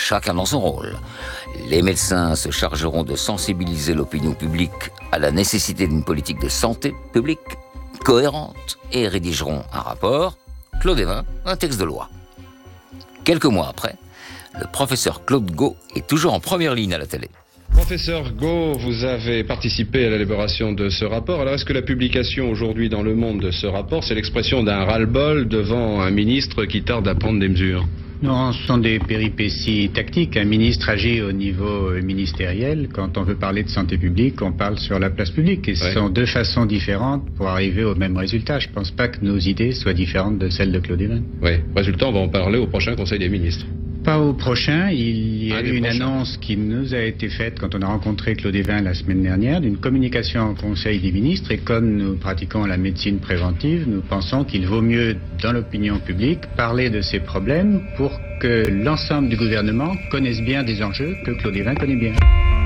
chacun dans son rôle. Les médecins se chargeront de sensibiliser l'opinion publique à la nécessité d'une politique de santé publique cohérente et rédigeront un rapport, Claude Évin, un texte de loi. Quelques mois après, le professeur Claude Gau est toujours en première ligne à la télé. Professeur Gau, vous avez participé à l'élaboration de ce rapport. Alors, est-ce que la publication aujourd'hui dans Le Monde de ce rapport, c'est l'expression d'un ras-le-bol devant un ministre qui tarde à prendre des mesures ? Non, ce sont des péripéties tactiques. Un ministre agit au niveau ministériel. Quand on veut parler de santé publique, on parle sur la place publique. Et ce sont deux façons différentes pour arriver au même résultat. Je ne pense pas que nos idées soient différentes de celles de Claude Évin. Oui, résultat, on va en parler au prochain Conseil des ministres. Pas au prochain. Il y a eu une annonce qui nous a été faite quand on a rencontré Claude Évin la semaine dernière d'une communication au Conseil des ministres. Et comme nous pratiquons la médecine préventive, nous pensons qu'il vaut mieux, dans l'opinion publique, parler de ces problèmes pour que l'ensemble du gouvernement connaisse bien des enjeux que Claude Évin connaît bien.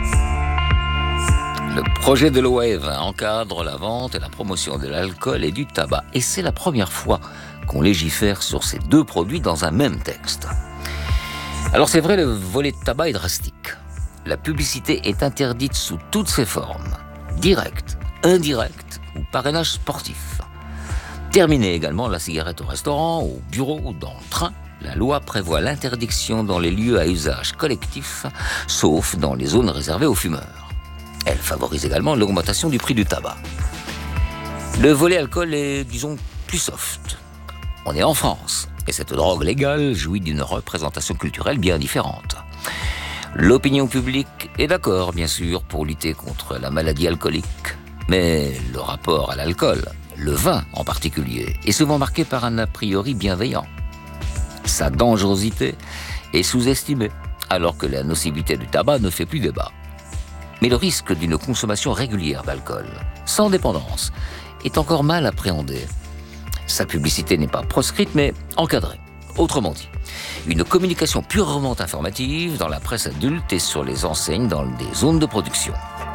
Le projet de loi Évin encadre la vente et la promotion de l'alcool et du tabac. Et c'est la première fois qu'on légifère sur ces deux produits dans un même texte. Alors c'est vrai, le volet de tabac est drastique. La publicité est interdite sous toutes ses formes, directe, indirecte ou parrainage sportif. Terminée également la cigarette au restaurant, au bureau ou dans le train, la loi prévoit l'interdiction dans les lieux à usage collectif, sauf dans les zones réservées aux fumeurs. Elle favorise également l'augmentation du prix du tabac. Le volet alcool est, disons, plus soft. On est en France. Et cette drogue légale jouit d'une représentation culturelle bien différente. L'opinion publique est d'accord, bien sûr, pour lutter contre la maladie alcoolique. Mais le rapport à l'alcool, le vin en particulier, est souvent marqué par un a priori bienveillant. Sa dangerosité est sous-estimée, alors que la nocivité du tabac ne fait plus débat. Mais le risque d'une consommation régulière d'alcool, sans dépendance, est encore mal appréhendé. Sa publicité n'est pas proscrite, mais encadrée. Autrement dit, une communication purement informative dans la presse adulte et sur les enseignes dans des zones de production.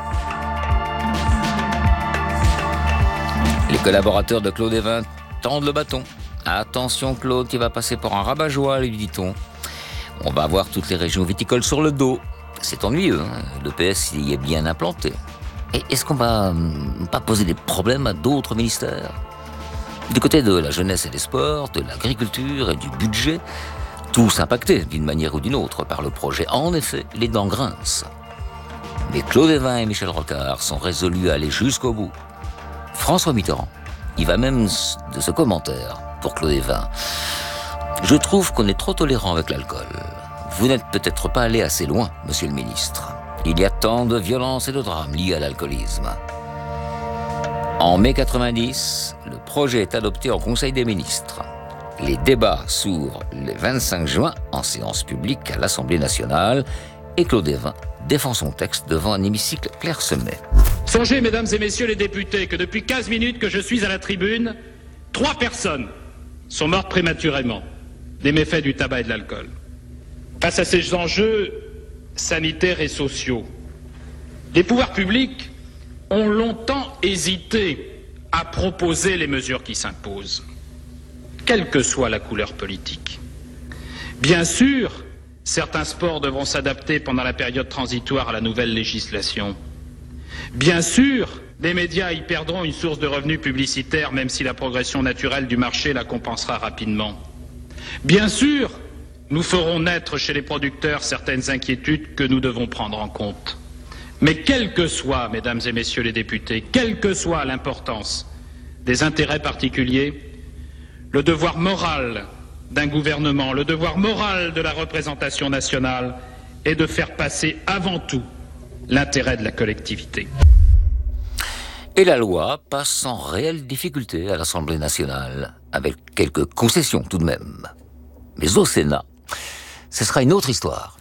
Les collaborateurs de Claude Évin tendent le bâton. Attention Claude, tu vas passer pour un rabat-joie, lui dit-on. On va avoir toutes les régions viticoles sur le dos. C'est ennuyeux, hein. Le PS y est bien implanté. Et est-ce qu'on va pas poser des problèmes à d'autres ministères ? Du côté de la jeunesse et des sports, de l'agriculture et du budget, tous impactés d'une manière ou d'une autre par le projet. En effet, les dents grincent. Mais Claude Évin et Michel Rocard sont résolus à aller jusqu'au bout. François Mitterrand, il va même de ce commentaire pour Claude Évin. Je trouve qu'on est trop tolérant avec l'alcool. Vous n'êtes peut-être pas allé assez loin, monsieur le ministre. Il y a tant de violences et de drames liés à l'alcoolisme. En mai 90, le projet est adopté en Conseil des ministres. Les débats s'ouvrent le 25 juin en séance publique à l'Assemblée nationale et Claude Évin défend son texte devant un hémicycle clairsemé. Songez, mesdames et messieurs les députés, que depuis 15 minutes que je suis à la tribune, 3 personnes sont mortes prématurément des méfaits du tabac et de l'alcool. Face à ces enjeux sanitaires et sociaux, les pouvoirs publics ont longtemps hésité à proposer les mesures qui s'imposent, quelle que soit la couleur politique. Bien sûr, certains sports devront s'adapter pendant la période transitoire à la nouvelle législation. Bien sûr, les médias y perdront une source de revenus publicitaires, même si la progression naturelle du marché la compensera rapidement. Bien sûr, nous ferons naître chez les producteurs certaines inquiétudes que nous devons prendre en compte. Mais quelle que soit, mesdames et messieurs les députés, quelle que soit l'importance des intérêts particuliers, le devoir moral d'un gouvernement, le devoir moral de la représentation nationale est de faire passer avant tout l'intérêt de la collectivité. Et la loi passe sans réelle difficulté à l'Assemblée nationale, avec quelques concessions tout de même. Mais au Sénat, ce sera une autre histoire.